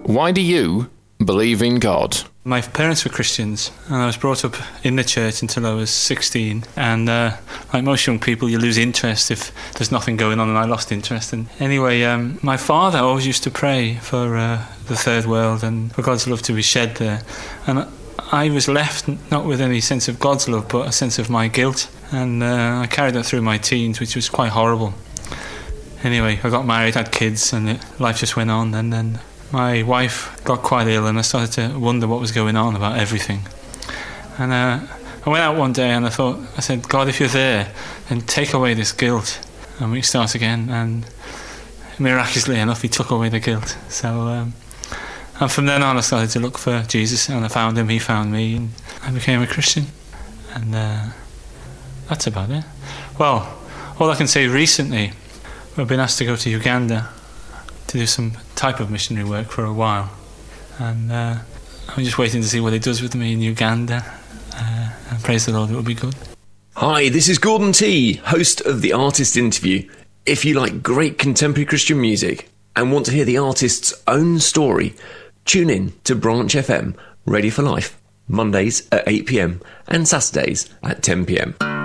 Why do you believe in God? My parents were Christians, and I was brought up in the church until I was 16. And like most young people, you lose interest if there's nothing going on, and I lost interest. And anyway, my father always used to pray for the third world and for God's love to be shed there. And I was left not with any sense of God's love, but a sense of my guilt. And I carried that through my teens, which was quite horrible. Anyway, I got married, had kids, and life just went on. And then my wife got quite ill, and I started to wonder what was going on about everything. And I went out one day and I said, God, if you're there, then take away this guilt and we can start again. And miraculously enough, he took away the guilt. So, and from then on, I started to look for Jesus, and I found him, he found me, and I became a Christian. And that's about it. Well, all I can say recently, I've been asked to go to Uganda to do some type of missionary work for a while, and I'm just waiting to see what he does with me in Uganda, and praise the Lord, it will be good. Hi, this is Gordon T, host of The Artist Interview. If you like great contemporary Christian music and want to hear the artist's own story, tune in to Branch FM, Ready for Life, Mondays at 8 p.m. and Saturdays at 10 p.m.